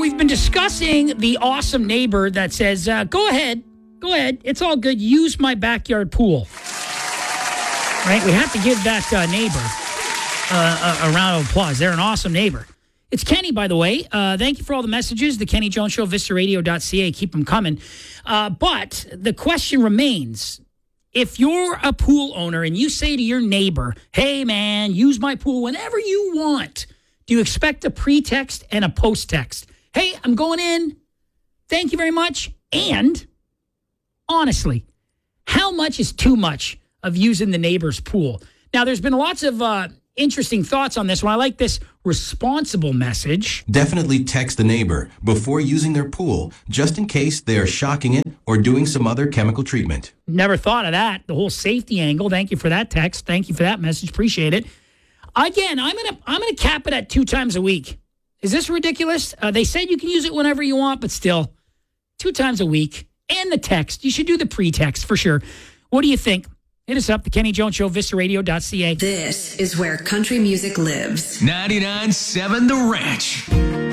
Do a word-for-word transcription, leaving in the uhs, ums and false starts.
we've been discussing the awesome neighbor that says, uh, go ahead, go ahead. It's all good. Use my backyard pool. Right? We have to give that uh, neighbor uh, a, a round of applause. They're an awesome neighbor. It's Kenny, by the way. Uh, thank you for all the messages. The Kenny Jones Show, vista radio dot c a. Keep them coming. Uh, but the question remains, if you're a pool owner and you say to your neighbor, hey, man, use my pool whenever you want, do you expect a pre-text and a post-text? Hey, I'm going in. Thank you very much. And honestly, how much is too much of using the neighbor's pool? Now, there's been lots of uh, interesting thoughts on this one. I like this responsible message. Definitely text the neighbor before using their pool, just in case they are shocking it or doing some other chemical treatment. Never thought of that. The whole safety angle. Thank you for that text. Thank you for that message. Appreciate it. Again, I'm gonna I'm gonna cap it at two times a week. Is this ridiculous? Uh, they said you can use it whenever you want, but still, two times a week. And the text. You should do the pre-text for sure. What do you think? Hit us up, the Kenny Jones Show, vista radio dot c a. This is where country music lives. ninety-nine point seven The Ranch.